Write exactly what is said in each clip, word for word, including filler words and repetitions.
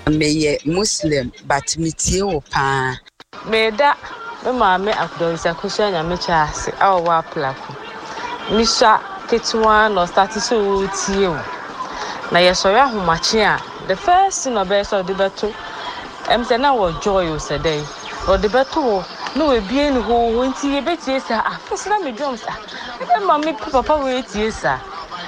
Me Muslim, but me tie wo pa. Me da me maame akudonsa kusha nyame chaase awo wa plako. Misha ketwa no start so tie wo. Na yesori ahomache a the first thing obey so de beto. Em say na wo joy o say dey. O de beto no we bie ni ho nti ye betie sa afese na me drums ah. E ma me papa we tie sa.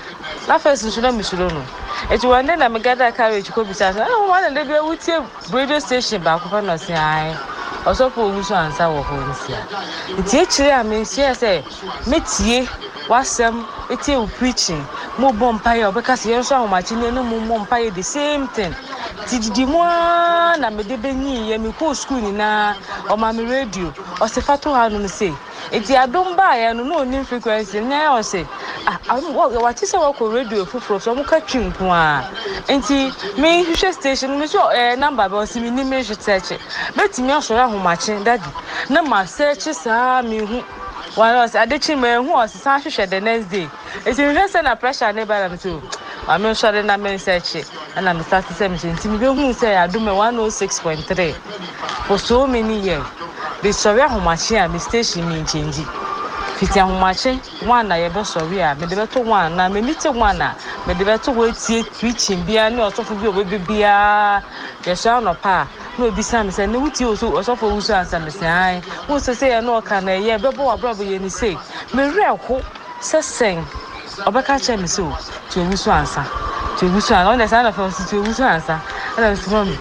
Na first nso na misuro no. Eti one day na me gather carriage ko bisa say oh one day be wutie radio station ba ko fa no say ai. Oso po wuso ansa wo ho nsia. Nti e kire a me nsia say metie wasem etie u preaching mo bompa ya obeka se yenso ahomachi ne no mo bompa ya the same thing. Tididi mo na me de benyi ye me ko school ni na o ma me radio o se fato ha no say enti adom ba ya no no ni frequency na o say ah what is our radio fufuro so mo ka twimpo a enti me hwehwe station me so eh number ba o si me ni me hwetche betimi asoro ahomachi daddy na ma search sa me hu one was adechi me hu o sa hwehwe the next day enti me hwese na pressure na ba na so I mean, sorry, na me search and I'm starting seventeen. Tim go who say I do me one oh six point three for so many years. The sorry how much here me station me change. Fiti how much one na ye be sorry a me de beto one na me meet one na me de beto we tie preaching bia na osofo bi obi bia ye sha no pa no bi sam say ne wuti oso osofo wuso ansa me say ai wo so say no ka na ye bebo wa bro ye ni say me reho se sen obeka che me so to wuso ansa to wuso an on the side of to wuso ansa na so me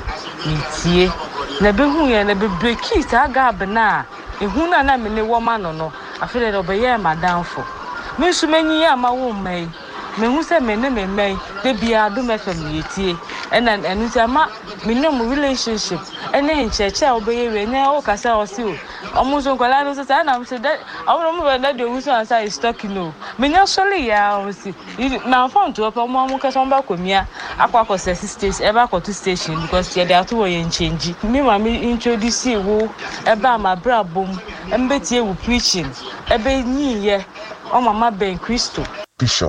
tie na be hu ye na be break it aga bna ehun na na me ne wo ma no no afere do be ye madamfo me su manyi ya ma wo mai me hu se me ne me mai de bia do me fam yetie ena enu se ma me no mu relationship ene ncheche obeye we ne o kasa o si o omo so kwala no se na me se de omo mo be na de wuso ansa is talking no me nya sole ya o si na phone to opo mo mo kasa mba komia akwa ko se stage e ba ko to station because ye dey ato ye change me ma me introduce wo e ba ma brabom embetie wo preaching ebe nyiye o mama ben Christo Bishop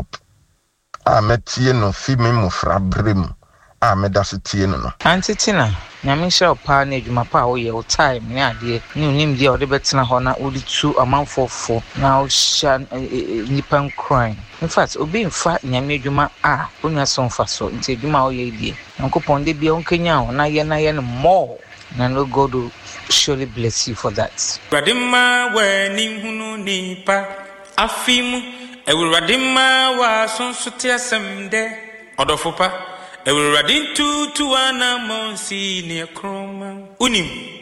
ametie no fi me mufra brem a medasetie no no antitina nyame sha opa na adwuma pa wo ye o time ne ade ne unim dia o de betena ho na o di tu amanfofo na o sha nipan crime in fact obi mfa nyame adwuma a onwa so mfa so nti adwuma wo ye die nkopon de bia onkenya ho na ye na ye no more na no God will surely bless you for that. Radima we ni hunu nipa afimu ewuradima wa sonsote asemde odofopa ewuradin tu tu ana monsi ne kroma unim